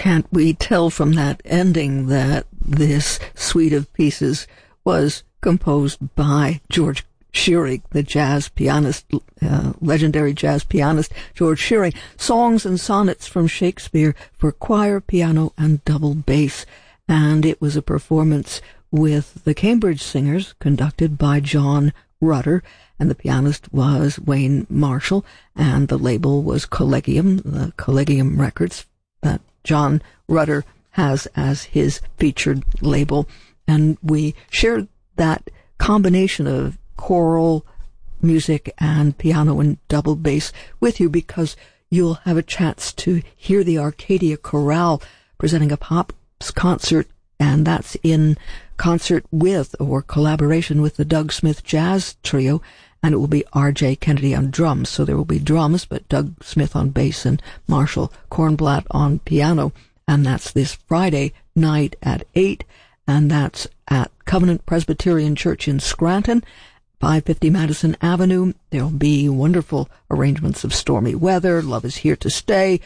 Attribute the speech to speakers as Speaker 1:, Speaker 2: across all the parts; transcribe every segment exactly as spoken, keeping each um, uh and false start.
Speaker 1: can't we tell from that ending that this suite of pieces was composed by George Shearing, the jazz pianist, uh, legendary jazz pianist George Shearing. Songs and sonnets from Shakespeare for choir, piano, and double bass. And it was a performance with the Cambridge Singers, conducted by John Rutter, and the pianist was Wayne Marshall, and the label was Collegium, the Collegium Records that John Rutter has as his featured label. And we shared that combination of choral music and piano and double bass with you because you'll have a chance to hear the Arcadia Chorale presenting a Pops concert, and that's in concert with or collaboration with the Doug Smith Jazz Trio, and it will be R J Kennedy on drums. So there will be drums, but Doug Smith on bass and Marshall Kornblatt on piano, and that's this Friday night at eight, and that's at Covenant Presbyterian Church in Scranton, five fifty Madison Avenue. There'll be wonderful arrangements of Stormy Weather, Love Is Here to Stay,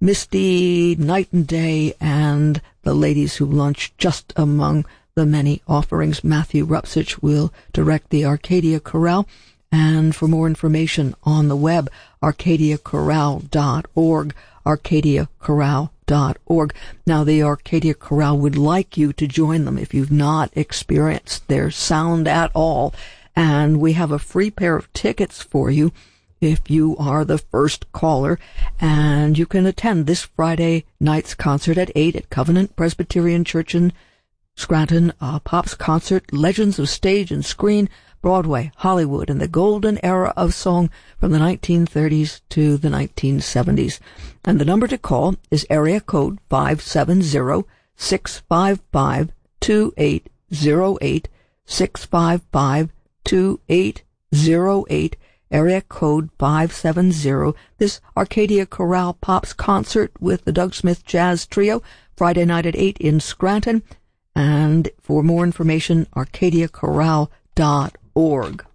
Speaker 1: Misty, Night and Day, and the Ladies Who Lunch, just among the many offerings. Matthew Rupsich will direct the Arcadia Chorale. And for more information on the web, arcadia chorale dot org, arcadia chorale dot org. Now, the Arcadia Chorale would like you to join them if you've not experienced their sound at all. And we have a free pair of tickets for you if you are the first caller. And you can attend this Friday night's concert at eight at Covenant Presbyterian Church in Scranton. Uh, Pops concert, Legends of Stage and Screen, Broadway, Hollywood, and the golden era of song from the nineteen thirties to the nineteen seventies. And the number to call is area code five seven zero, six five five, two eight zero eight, six five five, two eight zero eight, area code five seven zero. This Arcadia Chorale Pops concert with the Doug Smith Jazz Trio, Friday night at eight in Scranton. And for more information, arcadia chorale dot org.